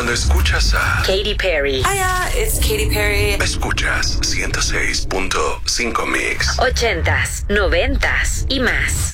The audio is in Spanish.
Cuando escuchas a Katy Perry. Hiya, it's Katy Perry. Escuchas 106.5 Mix. 80s, 90s y más.